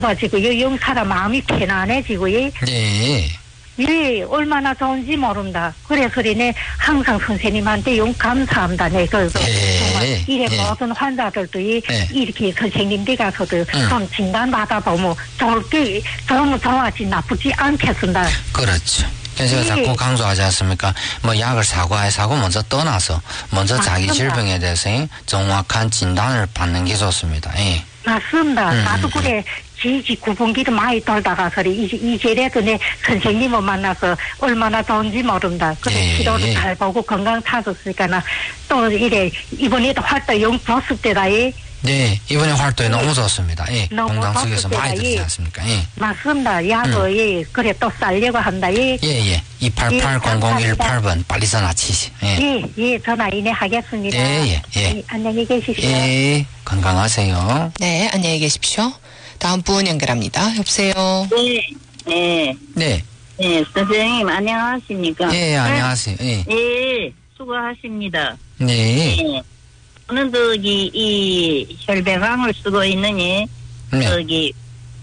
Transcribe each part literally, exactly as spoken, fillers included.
가지고요, 영사라 마음이 편안해지고요. 네. 예, 얼마나 좋은지 모른다. 그래서리네 항상 선생님한테 용 감사합니다. 네, 그래서 네. 정말 이래 네. 모든 환자들도 이, 네. 이렇게 선생님 댁 가서도 음. 좀 진단 받아보면 좋을 게 좋으면 좋아지 나쁘지 않겠습니다. 그렇죠. 그래서 제가 예. 자꾸 강조하지 않습니까? 뭐 약을 사고 안 사고 먼저 떠나서 먼저 자기 맞습니다. 질병에 대해서 정확한 진단을 받는 게 좋습니다. 예. 맞습니다. 음, 나도 음, 그래 지지 구분기도 많이 돌다가서리 이제 이제라도 내 선생님을 만나서 얼마나 좋은지 모른다. 그래 예, 치료를 예. 잘 보고 건강 찾았으니까 나 또 이래 이번에도 활동 영 줬을 때다. 예. 네, 이번에 활동이 예. 너무 좋습니다. 예. 너무 공당 속에서 좋습니다. 많이 듣지 예. 않습니까? 예. 맞습니다. 약을 예. 그래 또 살려고 한다. 예. 예, 예. 이팔팔 공공일팔 번 빨리 전화 치시. 예. 예, 예, 전화 이내 하겠습니다. 예, 예, 예. 안녕히 계십시오. 예. 건강하세요. 네, 안녕히 계십시오. 다음 분 연결합니다. 여보세요. 네, 네, 네. 네, 선생님 안녕하십니까? 예, 안녕하세요. 예. 예, 수고하십니다. 네. 예, 저는 저기 이 혈배강을 쓰고 있는 이 네. 저기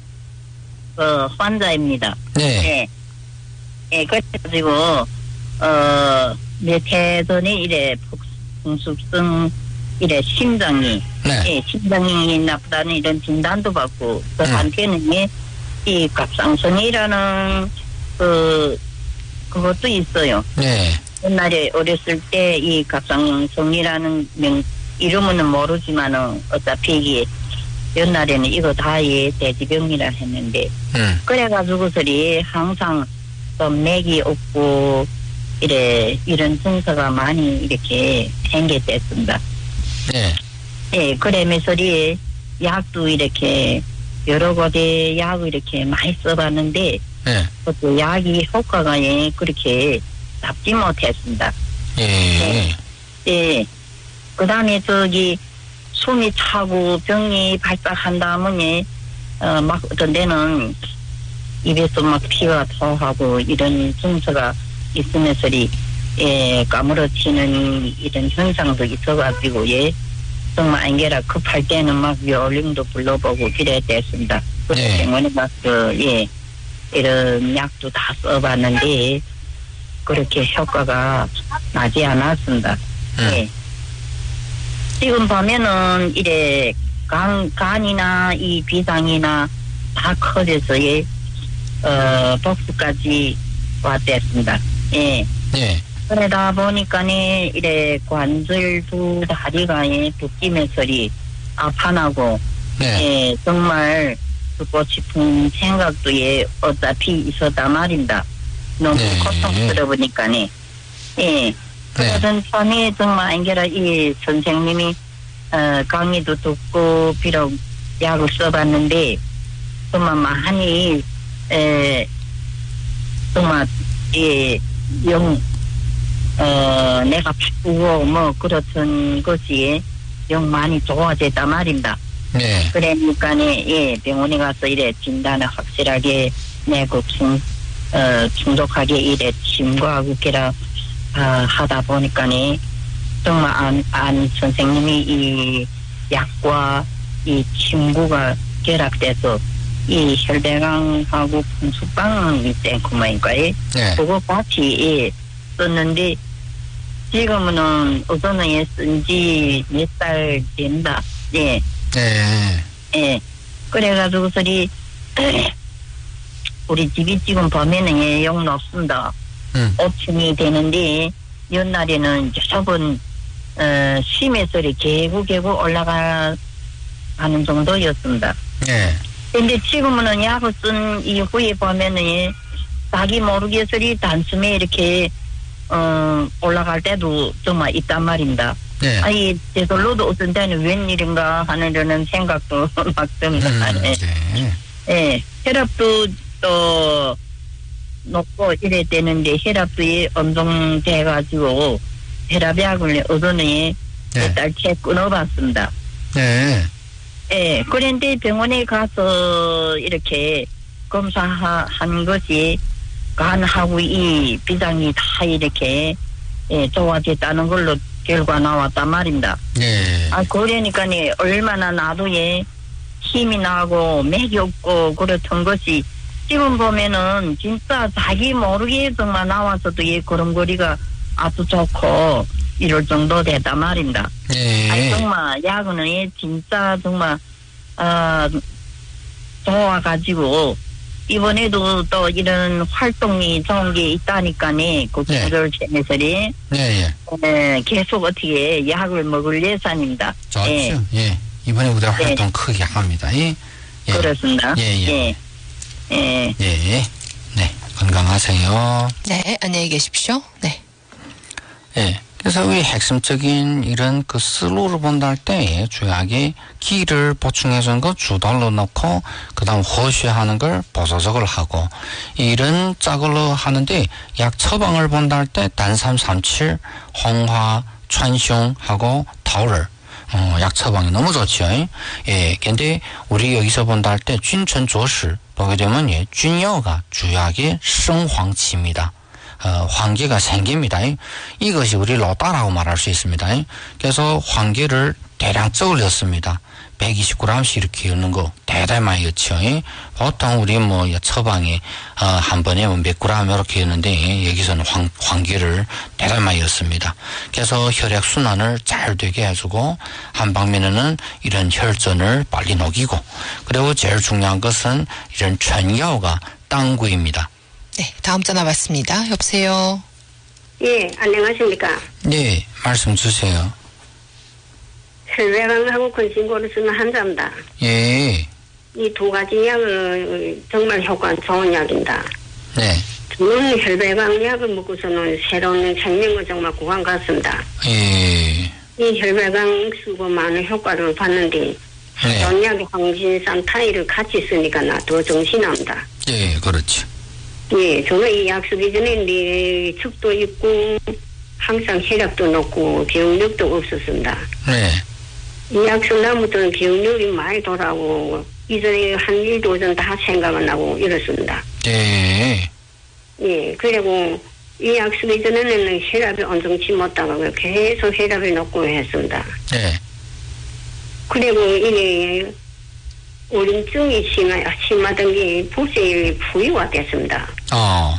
어 환자입니다. 네. 예, 예, 그래가지고 어 며칠 전에 이래 풍습성 이래 심장이 네. 예, 심장이 나쁘다는 이런 진단도 받고 또 음. 한편에 이 갑상선이라는 그 그것도 있어요. 네. 옛날에 어렸을 때 이 갑상선이라는 명 이름은 모르지만은 어차피 이게 옛날에는 이거 다의 대지병이라 했는데 음. 그래가지고서리 항상 좀 맥이 없고 이래 이런 증서가 많이 이렇게 생겼댔습니다. 네. 예, 그러면서리 약도 이렇게 여러 가지 약을 이렇게 많이 써봤는데 네. 그것도 약이 효과가 예, 그렇게 잡지 못했습니다. 예. 예. 그 다음에 저기 숨이 차고 병이 발작한 다음에 어, 막 어떤 데는 입에서 막 피가 토하고 이런 증서가 있으면서리 예, 까무러치는 이런 현상도 있어가지고 예. 정말 안개라 급할 때는 막 요령도 불러보고 그래야 됐습니다. 그 네. 때문에 막 그, 예, 이런 약도 다 써봤는데 그렇게 효과가 나지 않았습니다. 음. 예. 지금 보면은 이래 간, 간이나 이 비장이나 다 커져서 예, 어, 복수까지 왔댔습니다. 예. 네. 그러다 보니까네 이래 관절 두 다리가 예, 붓기면서리 아파나고 네. 예, 정말 듣고 싶은 생각도 예, 어차피 있었단 말입니다. 너무 네. 고통스러우니까네. 예. 그러던 편에 정말 안겨라 이 선생님이 어, 강의도 듣고 비록 약을 써봤는데 정말 많이 에, 정말 예, 영 어, 내가 바꾸고 뭐 그렇던 것이 영 많이 좋아졌단 말입니다. 네. 그러니까네 예, 병원에 가서 이래 진단을 확실하게 내고 충, 어, 충족하게 이래 침구하고 기라 어, 하다 보니까네 정말 안, 안 선생님이 이 약과 이 침구가 결합돼서 이 혈배강하고 풍수빵이 땡구마인가에 네. 그거 같이 예, 썼는데 지금은 우선은 쓴지 몇 달 된다. 예. 네. 예. 그래가지고서리 우리 집이 지금 보면은 예, 용 높습니다. 음. 오 층이 되는데 옛날에는 조금 어, 심해서리 개구 개구 올라가는 정도였습니다. 네. 근데 지금은 약을 쓴 이후에 보면은 예, 자기 모르게서리 단숨에 이렇게 어, 올라갈 때도 정말 있단 말입니다. 네. 아니, 저절로도 어떤 때는 웬일인가 하는 이런 생각도 막 듭니다. 음, 예. 네. 예, 혈압도 또 높고 이래 되는데 혈압도 예, 엄동돼가지고 혈압약을 얻어내 네. 몇 달째 끊어봤습니다. 네. 예, 그런데 병원에 가서 이렇게 검사한 것이 간하고 이 비장이 다 이렇게 예, 좋아졌다는 걸로 결과 나왔단 말입니다. 네. 아, 그러니까 얼마나 나도 예, 힘이 나고 맥이 없고 그렇던 것이 지금 보면은 진짜 자기 모르게 정말 나와서도 이 걸음걸이가 아주 좋고 이럴 정도 되다 말입니다. 예. 아니 정말 야구는 진짜 정말 어, 좋아가지고 이번에도 또 이런 활동이 좋은 게 있다니까네. 그 네. 구절 채널이 예, 예. 네, 계속 어떻게 약을 먹을 예산입니다. 좋죠. 예. 예. 이번에 우리 활동 크게 합니다. 예. 예. 그렇습니다. 예, 예. 예. 예. 예. 네. 건강하세요. 네, 안녕히 계십시오. 네. 예. 그래서 우리 핵심적인 이런 그 슬로우를 본다 할 때 주요하게 기를 보충해주는 거 주달로 넣고 그 다음 호시하는 걸 보조적을 하고 이런 짝으로 하는데 약 처방을 본다 할 때 단삼 삼칠, 홍화,川芎하고 타오를 어, 약 처방이 너무 좋죠. 예. 근데 우리 여기서 본다 할 때 균천조실 보게 되면 예, 균여가 주요하게 성황치입니다. 어, 환기가 생깁니다. 이것이 우리 로따라고 말할 수 있습니다. 그래서 환기를 대량적으로 넣습니다. 백이십 그램씩 이렇게 넣는 거 대단히 많이 넣죠. 보통 우리 뭐 처방에 어, 한 번에 몇 그램 이렇게 넣는데 여기서는 환, 환기를 대단히 많이 넣습니다. 그래서 혈액 순환을 잘 되게 해주고 한 방면에는 이런 혈전을 빨리 녹이고 그리고 제일 중요한 것은 이런 천여가 땅구입니다. 네, 다음 전화 받습니다. 여보세요. 예, 안녕하십니까. 네, 말씀 주세요. 혈액암하고 근심고를 쓰는 환자입니다. 예. 이 두 가지 약은 정말 효과 좋은 약입니다. 네. 저는 혈액암 약을 먹고서는 새로운 생명을 정말 구한 것 같습니다. 예. 이 혈액암 쓰고 많은 효과를 봤는데 네. 새로운 약이 황진산 타이를 같이 쓰니까 나 더 정신납니다. 예, 그렇죠. 예, 저는 이 약 쓰기 전에 네 척도 있고 항상 혈압도 높고 기억력도 없었습니다. 네. 이 약 쓴다부터는 기억력이 많이 돌아오고 이전에 한 일도 오전 다 생각은 나고 이렇습니다. 네. 예, 그리고 이 약 쓰기 전에는 혈압이 온정치 못하고 계속 혈압이 높고 했습니다. 네. 그리고 이게 우림증이 심하, 심하던 게 벌써 부위가 됐습니다. 어.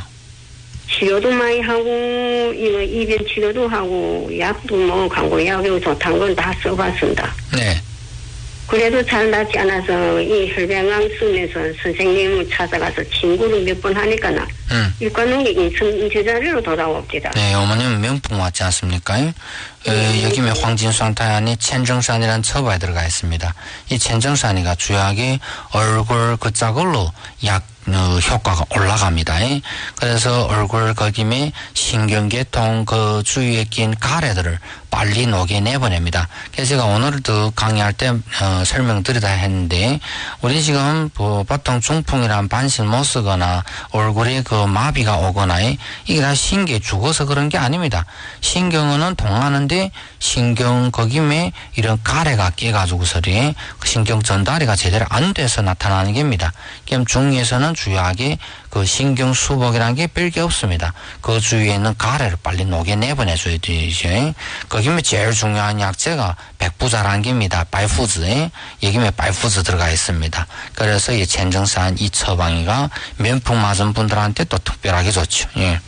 치료도 많이 하고 이거 이변 치료도 하고 약도 뭐 광고약이 좋다는 건 다 써봤습니다. 네. 그래도 잘 낫지 않아서 이 혈병암 쓰면서 선생님을 찾아가서 친구를 몇 번 하니까 음. 일과는 인천 제자리로 돌아옵니다. 네, 어머님 명품 맞지 않습니까? 어, 여기 면 황진수한타안에 천정산이라는 처바에 들어가 있습니다. 이 천정산이가 주요하게 얼굴 그 짝으로 약 어, 효과가 올라갑니다. 그래서 얼굴 거기에 신경계통 그 주위에 낀 가래들을 빨리 녹여내보냅니다. 그래서 제가 오늘도 강의할 때 어, 설명드리다 했는데 우리 지금 뭐 보통 중풍이란 반신 못 쓰거나 얼굴에 그 마비가 오거나 이게 다 신경이 죽어서 그런 게 아닙니다. 신경은 동하는데 신경 거기에 이런 가래가 깨가지고서리 신경 전달이가 제대로 안 돼서 나타나는 겁니다. 그럼 중에서는 주요하게 그 신경 수복이라는 게 별게 없습니다. 그 주위에 있는 가래를 빨리 녹여내보내줘야 되죠. 거기에 제일 중요한 약재가 백부자라는 겁니다. 바이푸즈. 여기에 바이푸즈 들어가 있습니다. 그래서 이 천정산 이 처방이가 면풍 맞은 분들한테 또 특별하게 좋죠. 예.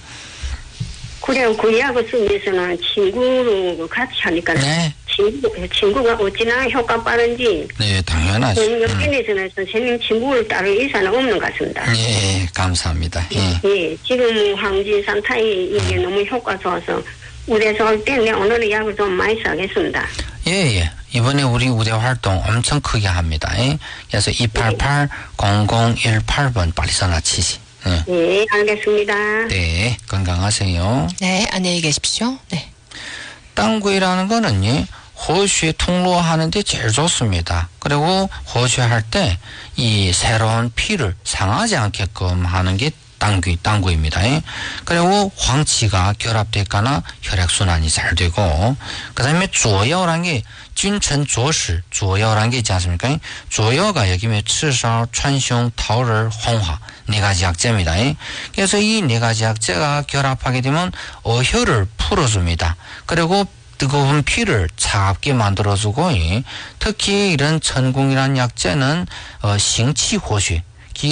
그래요. 그 약을 쓰면서는 친구로 같이 하니까 네. 친구, 친구가 어찌나 효과 빠른지 네, 당연하죠. 저는 음. 옆에서는 선생님 친구를 따를 의사는 없는 것 같습니다. 예, 감사합니다. 예. 예, 지금 황진산 타이 이게 너무 효과 좋아서 우대에서 올 때 내가 오늘은 약을 좀 많이 사겠습니다. 예, 예. 이번에 우리 우대 활동 엄청 크게 합니다. 예. 그래서 이팔팔 공공일팔 번 빨리 전화 치시. 예. 예, 알겠습니다. 네, 건강하세요. 네, 안녕히 계십시오. 네. 땅구이라는 거는 예, 호수에 통로하는데 제일 좋습니다. 그리고 호수할 때 이 새로운 피를 상하지 않게끔 하는 게 땅구, 땅구입니다. 예. 그리고 황치가 결합될까나 혈액순환이 잘 되고, 그 다음에 조여란 게, 균천조실, 조여란 게 있지 않습니까? 조여가 여기에 츠샤,川芎, 타오를, 홍화, 네 가지 약재입니다. 예. 그래서 이 네 가지 약재가 결합하게 되면 어혈을 풀어줍니다. 그리고 뜨거운 피를 차갑게 만들어주고, 이, 특히 이런 천궁이라는 약재는 어, 싱치호쇠,